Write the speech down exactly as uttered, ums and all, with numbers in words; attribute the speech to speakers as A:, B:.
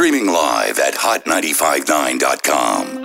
A: Streaming live at hot nine five nine dot com.